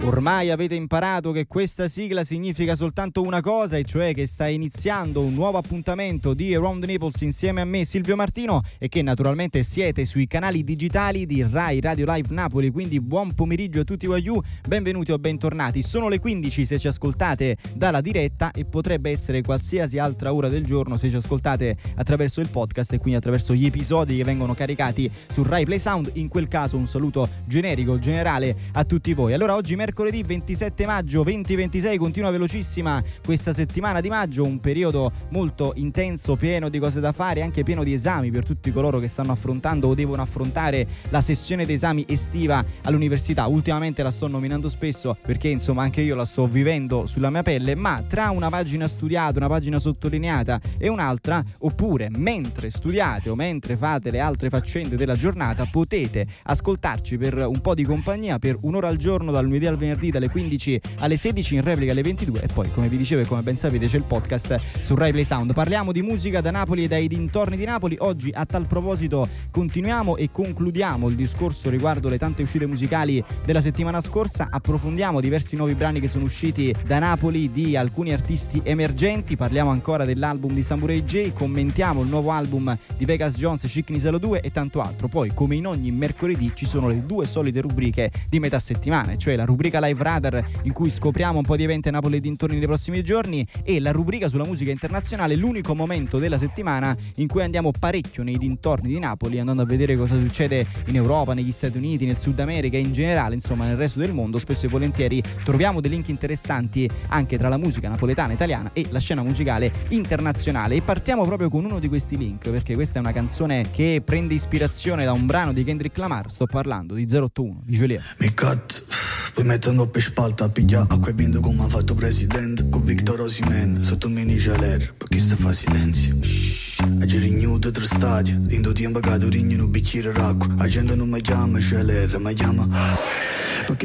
Ormai avete imparato che questa sigla significa soltanto una cosa, e cioè che sta iniziando un nuovo appuntamento di Around the Naples insieme a me, Silvio Martino, e che naturalmente siete sui canali digitali di Rai Radio Live Napoli. Quindi buon pomeriggio a tutti voi, benvenuti o bentornati. Sono le 15 se ci ascoltate dalla diretta, e potrebbe essere qualsiasi altra ora del giorno se ci ascoltate attraverso il podcast e quindi attraverso gli episodi che vengono caricati su Rai Play Sound. In quel caso un saluto generico, generale a tutti voi. Allora, oggi mercoledì 27 maggio 2026, continua velocissima questa settimana di maggio, un periodo molto intenso, pieno di cose da fare, anche pieno di esami per tutti coloro che stanno affrontando o devono affrontare la sessione d'esami estiva all'università. Ultimamente la sto nominando spesso perché insomma anche io la sto vivendo sulla mia pelle, ma tra una pagina studiata, una pagina sottolineata e un'altra, oppure mentre studiate o mentre fate le altre faccende della giornata, potete ascoltarci per un po' di compagnia per un'ora al giorno, dal lunedì al venerdì, dalle 15 alle 16, in replica alle 22, e poi, come vi dicevo e come ben sapete, c'è il podcast su Rai Play Sound. Parliamo di musica da Napoli e dai dintorni di Napoli. Oggi a tal proposito continuiamo e concludiamo il discorso riguardo le tante uscite musicali della settimana scorsa, approfondiamo diversi nuovi brani che sono usciti da Napoli di alcuni artisti emergenti, parliamo ancora dell'album di Samurai J, commentiamo il nuovo album di Vegas Jones, Chic Niselo 2 e tanto altro. Poi, come in ogni mercoledì, ci sono le due solite rubriche di metà settimana, cioè la rubrica Live Radar, in cui scopriamo un po' di eventi a Napoli e dintorni nei prossimi giorni, e la rubrica sulla musica internazionale, l'unico momento della settimana in cui andiamo parecchio nei dintorni di Napoli, andando a vedere cosa succede in Europa, negli Stati Uniti, nel Sud America e in generale, insomma nel resto del mondo. Spesso e volentieri troviamo dei link interessanti anche tra la musica napoletana, italiana e la scena musicale internazionale, e partiamo proprio con uno di questi link, perché questa è una canzone che prende ispirazione da un brano di Kendrick Lamar. Sto parlando di 081 di Geolier. Mi cut, poi mettono per spalta, piglia acqua e vinto come ha fatto presidente con Victor Osimhen sotto un mini celer, perché sta fa silenzio. Oggi rignuto tre stati, in due tempo che tu rigno un bicchiere d'acqua, la gente non mi chiama celer, mi chiama